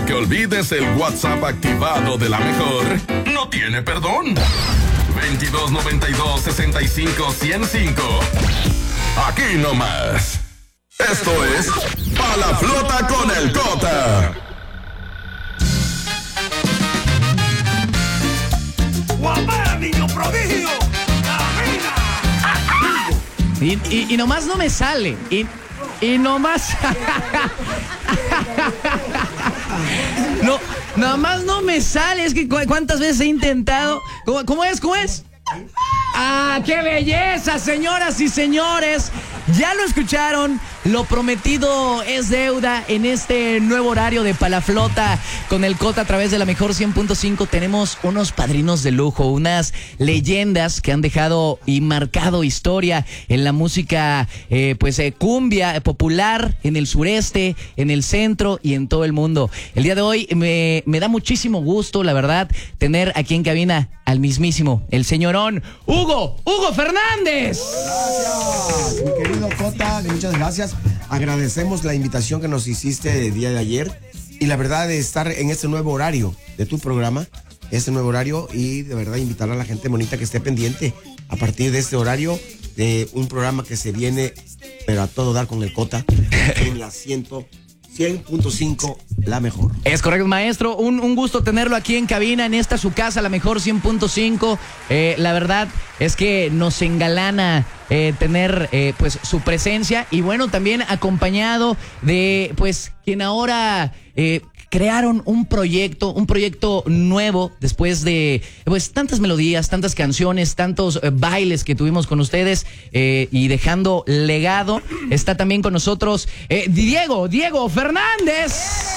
que olvides el WhatsApp activado de la mejor no tiene perdón. 2292-65-105. Aquí nomás. Esto es Pa' la Flota con el Cota. ¡Guapara, niño prodigio! Y nomás no me sale. Y nomás. No, nomás no me sale. Es que cuántas veces he intentado. ¿Cómo es? ¡Ah, qué belleza, señoras y señores! Ya lo escucharon, lo prometido es deuda en este nuevo horario de Pa' la Flota con el Cota a través de la mejor 100.5. Tenemos unos padrinos de lujo, unas leyendas que han dejado y marcado historia en la música cumbia popular en el sureste, en el centro y en todo el mundo. El día de hoy me da muchísimo gusto, la verdad, tener aquí en cabina al mismísimo, el señorón Hugo Fernández. Gracias, mi querido Cota, muchas gracias. Agradecemos la invitación que nos hiciste el día de ayer y la verdad de estar en este nuevo horario de tu programa, este nuevo horario, y de verdad invitar a la gente bonita que esté pendiente a partir de este horario de un programa que se viene, pero a todo dar con el Cota en la 100.5, la mejor. Es correcto, maestro. Un gusto tenerlo aquí en cabina, en esta su casa, la mejor 100.5. La verdad es que nos engalana tener su presencia y bueno, también acompañado de quien ahora crearon un proyecto nuevo después de tantas melodías, tantas canciones, tantos bailes que tuvimos con ustedes y dejando legado. Está también con nosotros Diego Fernández.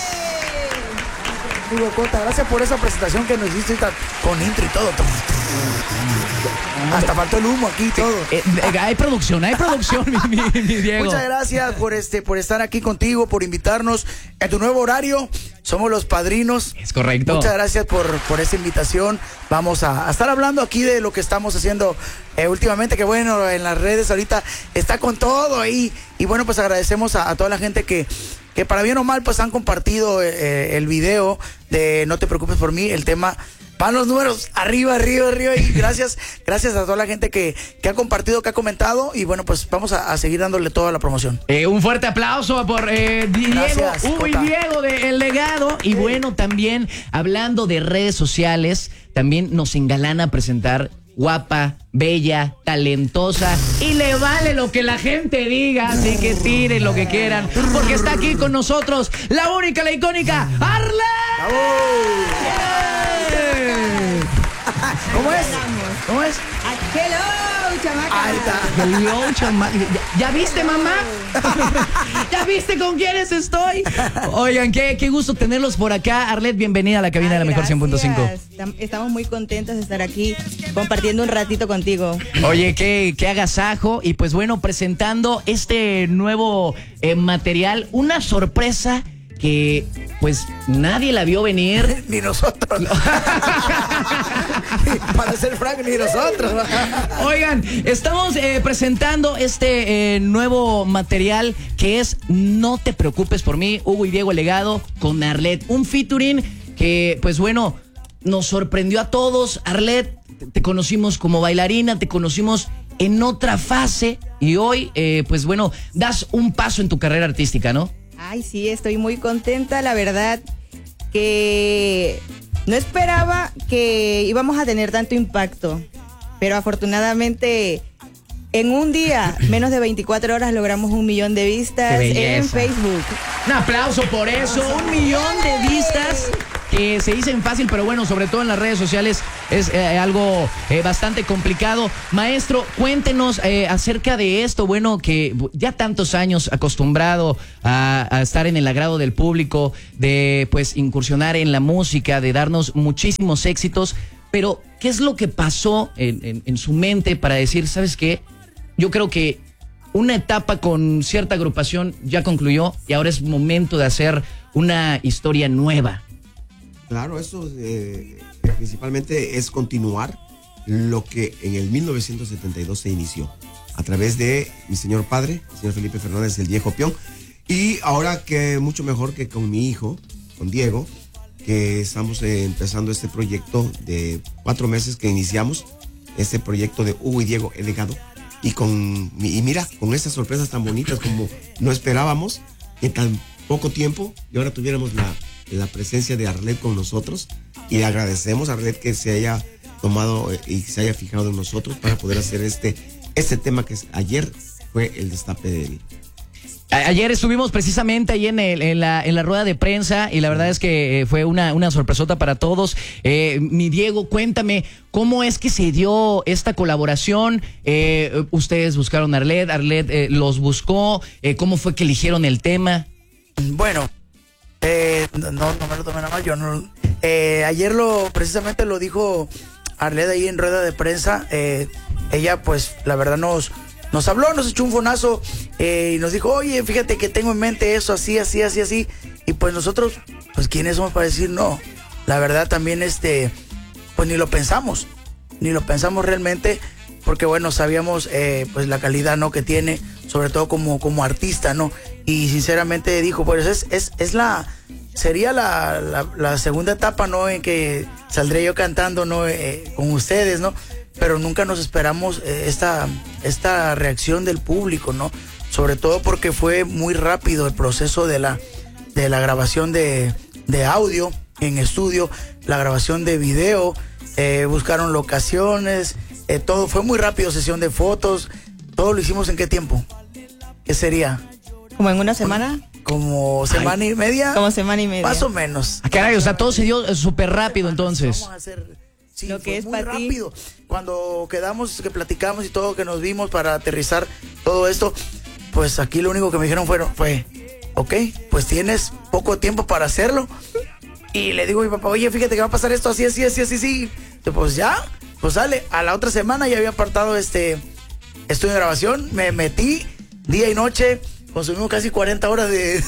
Digo, Cota, gracias por esa presentación que nos hiciste con intro y todo. Hasta faltó el humo aquí y todo. Hay producción, mi Diego. Muchas gracias por estar aquí contigo, por invitarnos en tu nuevo horario. Somos los padrinos. Es correcto. Muchas gracias por esa invitación. Vamos a estar hablando aquí de lo que estamos haciendo últimamente, que bueno, en las redes ahorita está con todo ahí. Y bueno, pues agradecemos a toda la gente que para bien o mal pues han compartido el video de No te preocupes por mí, el tema. Van los números arriba y gracias a toda la gente que ha compartido, que ha comentado y bueno, pues vamos a seguir dándole toda la promoción. Un fuerte aplauso por Hugo y Diego de El Legado. Y bueno, también hablando de redes sociales, también nos engalana presentar guapa, bella, talentosa y le vale lo que la gente diga, así que tiren lo que quieran, porque está aquí con nosotros la única, la icónica Arlet. ¿Cómo es? Hello, chamaca. Ahí está. Hello, chamaca. ¿Ya viste, mamá? ¿Ya viste con quiénes estoy? Oigan, qué gusto tenerlos por acá. Arlet, bienvenida a la cabina de la mejor 100.5. Estamos muy contentos de estar aquí compartiendo un ratito contigo. Oye, qué agasajo. Y pues bueno, presentando este nuevo material, una sorpresa que pues nadie la vio venir. Ni nosotros. Para ser franco, ni nosotros. Oigan, estamos presentando este nuevo material que es No te preocupes por mí, Hugo y Diego El Legado con Arlet. Un featuring que pues bueno, nos sorprendió a todos. Arlet, te conocimos como bailarina, te conocimos en otra fase y hoy pues bueno, das un paso en tu carrera artística, ¿no? Ay, sí, estoy muy contenta, la verdad que no esperaba que íbamos a tener tanto impacto, pero afortunadamente en un día, menos de 24 horas, logramos 1 millón de vistas en Facebook. Un aplauso por eso, 1 millón de vistas que se dicen fácil, pero bueno, sobre todo en las redes sociales es algo bastante complicado. Maestro, cuéntenos acerca de esto, bueno, que ya tantos años acostumbrado a estar en el agrado del público, de pues incursionar en la música, de darnos muchísimos éxitos, pero ¿qué es lo que pasó en su mente para decir, ¿sabes qué? Yo creo que una etapa con cierta agrupación ya concluyó y ahora es momento de hacer una historia nueva. Claro, eso principalmente es continuar lo que en el 1972 se inició a través de mi señor padre, el señor Felipe Fernández, el viejo peón, y ahora que mucho mejor que con mi hijo, con Diego, que estamos empezando este proyecto de 4 meses que iniciamos, este proyecto de Hugo y Diego, el legado. Y mira, con estas sorpresas tan bonitas como no esperábamos, en tan poco tiempo, y ahora tuviéramos la presencia de Arlet con nosotros, y le agradecemos a Arlet que se haya tomado y se haya fijado en nosotros para poder hacer este tema que ayer fue el destape de él. Ayer estuvimos precisamente ahí en la rueda de prensa y la verdad es que fue una sorpresota para todos. Mi Diego, cuéntame, ¿cómo es que se dio esta colaboración? Ustedes buscaron a Arlet los buscó, ¿cómo fue que eligieron el tema? Bueno, no me lo tomé nada más, yo no. Ayer precisamente lo dijo Arlet ahí en rueda de prensa. Ella pues la verdad nos habló, nos echó un fonazo y nos dijo, oye, fíjate que tengo en mente eso, así. Y pues nosotros, pues ¿quiénes somos para decir no? La verdad también pues ni lo pensamos realmente, porque bueno, sabíamos pues la calidad, ¿no?, que tiene, sobre todo como artista, ¿no? Y sinceramente dijo, pues sería la segunda etapa, ¿no?, en que saldré yo cantando, ¿no?, con ustedes, ¿no? Pero nunca nos esperamos esta reacción del público, ¿no? Sobre todo porque fue muy rápido el proceso de la grabación de audio en estudio, la grabación de video, buscaron locaciones, todo fue muy rápido, sesión de fotos, todo lo hicimos. ¿En qué tiempo? ¿Qué sería? ¿Como en una semana? Como semana y media. Como semana y media. Más o menos. Caray, o sea, todo se dio súper rápido entonces. Vamos a hacer... Sí, lo que es muy para ti. rápido. Cuando quedamos, que platicamos y todo, que nos vimos para aterrizar todo esto, pues aquí lo único que me dijeron fue, ok, pues tienes poco tiempo para hacerlo. Y le digo a mi papá, oye, fíjate que va a pasar esto así. Y pues ya, pues sale. A la otra semana ya había apartado estudio de grabación, me metí día y noche, consumimos casi 40 horas de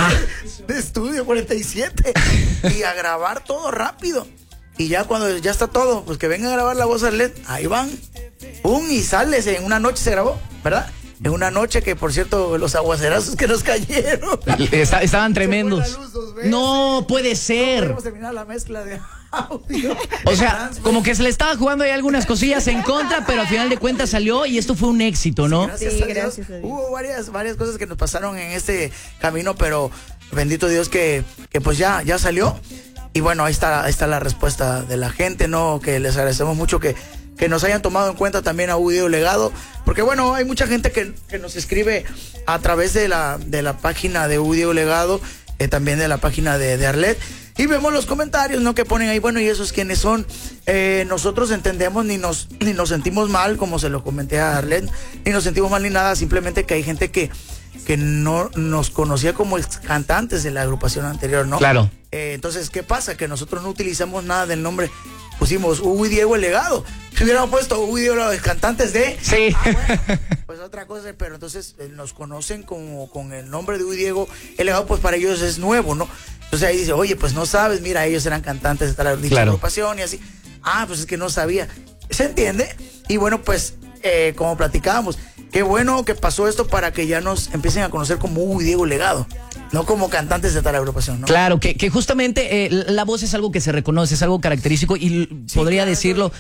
estudio, 47, y a grabar todo rápido. Y ya cuando ya está todo, pues que vengan a grabar la voz de Arlet, ahí van, ¡pum! Y sales, en una noche se grabó, ¿verdad? En una noche que, por cierto, los aguacerazos que nos cayeron. Estaban tremendos. No puede ser. No podemos terminar la mezcla de audio. O sea, como que se le estaba jugando ahí algunas cosillas en contra, pero al final de cuentas salió y esto fue un éxito, ¿no? Sí, gracias a Dios. Hubo varias cosas que nos pasaron en este camino, pero bendito Dios que pues ya salió. Y bueno, ahí está la respuesta de la gente, ¿no? Que les agradecemos mucho que nos hayan tomado en cuenta también a Hugo y Diego Legado, porque bueno, hay mucha gente que nos escribe a través de la página de Hugo y Diego Legado, también de la página de Arlet, y vemos los comentarios, ¿no?, que ponen ahí, bueno, ¿y esos quiénes son? Nosotros entendemos, ni nos sentimos mal, como se lo comenté a Arlet, ni nos sentimos mal ni nada, simplemente que hay gente que no nos conocía como cantantes de la agrupación anterior, ¿no? Claro. Entonces, ¿qué pasa? Que nosotros no utilizamos nada del nombre, pusimos Hugo y Diego el Legado. Si hubiéramos puesto Hugo y Diego los cantantes de... Sí. Bueno, pues otra cosa, pero entonces nos conocen como con el nombre de Hugo y Diego el Legado, pues para ellos es nuevo, ¿no? Entonces ahí dice, oye, pues no sabes, mira, ellos eran cantantes de dicha claro. agrupación y así. Pues es que no sabía. ¿Se entiende? Y bueno, pues, como platicábamos, qué bueno que pasó esto para que ya nos empiecen a conocer como Hugo y Diego Legado, no como cantantes de tal agrupación, ¿no? Claro, que justamente la voz es algo que se reconoce, es algo característico y sí, podría decirlo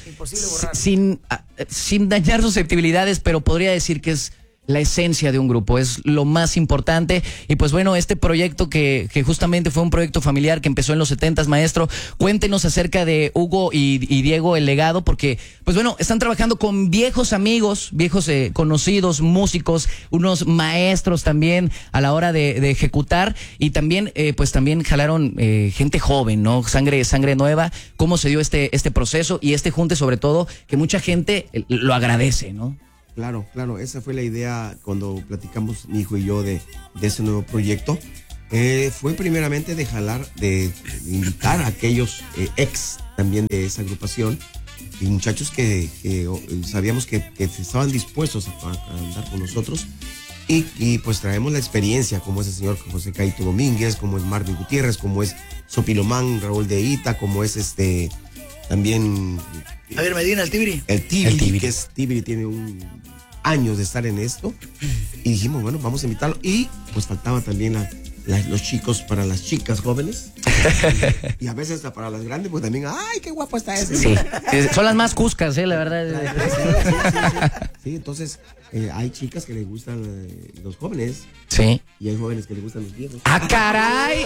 sin dañar susceptibilidades, pero podría decir que es la esencia de un grupo, es lo más importante. Y pues bueno, este proyecto que justamente fue un proyecto familiar que empezó en los 70s, maestro, cuéntenos acerca de Hugo y Diego el Legado, porque pues bueno, están trabajando con viejos amigos, viejos conocidos, músicos, unos maestros también a la hora de ejecutar, y también pues también jalaron gente joven, ¿no? Sangre nueva. ¿Cómo se dio este proceso y este junte, sobre todo, que mucha gente lo agradece, ¿no? Claro, esa fue la idea cuando platicamos mi hijo y yo de ese nuevo proyecto. Fue primeramente de invitar a aquellos ex también de esa agrupación y muchachos que sabíamos que estaban dispuestos a andar con nosotros, y pues traemos la experiencia, como es el señor José Caito Domínguez, como es Marvin Gutiérrez, como es Sopilomán, Raúl de Ita, como es también Javier Medina, el Tibiri. El Tibiri, que es Tibiri, tiene años de estar en esto. Y dijimos, bueno, vamos a invitarlo. Y pues faltaba también los chicos para las chicas jóvenes. Y a veces hasta para las grandes, pues también, ¡ay, qué guapo está ese! Sí, son las más cuscas, la verdad. Sí, entonces hay chicas que les gustan los jóvenes. Sí. Y hay jóvenes que les gustan los viejos. ¡Ah, caray!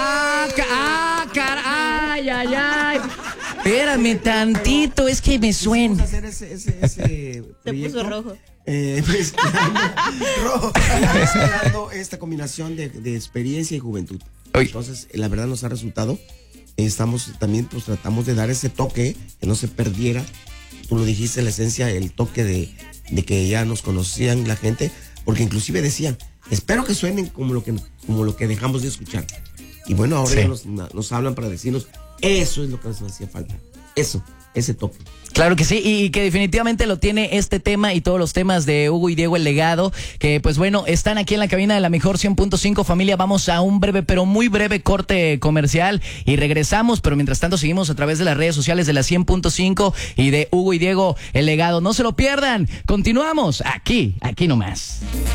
¡Caray! ¡Ay, ay! Espérame tantito, es que me suena. Vamos a hacer ese Te proyecto. puso rojo. Mezclando esta combinación de experiencia y juventud. Uy. Entonces, la verdad nos ha resultado. Estamos también, pues tratamos de dar ese toque, que no se perdiera. Tú lo dijiste, la esencia, el toque de que ya nos conocían la gente, porque inclusive decían, espero que suenen como lo que dejamos de escuchar. Y bueno, ahora Sí. ya nos hablan para decirnos, eso es lo que nos hacía falta. Eso, ese toque. Claro que sí, y que definitivamente lo tiene este tema y todos los temas de Hugo y Diego El Legado, que pues bueno, están aquí en la cabina de la mejor 100.5. Familia, vamos a un breve, pero muy breve corte comercial y regresamos, pero mientras tanto seguimos a través de las redes sociales de la 100.5 y de Hugo y Diego El Legado. No se lo pierdan, continuamos aquí nomás.